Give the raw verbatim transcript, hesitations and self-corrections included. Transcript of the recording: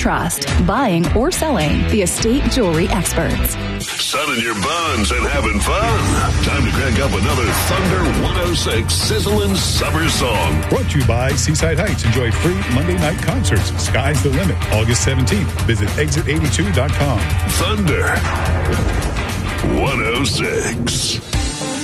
trust. Buying or selling, the Estate Jewelry experts. Sunning your buns and having fun. Time to crank up another Thunder one oh six sizzling summer song. Brought to you by Seaside Heights. Enjoy free Monday night concerts. Sky's the limit. August seventeenth. Visit exit eighty-two dot com. Thunder one oh six.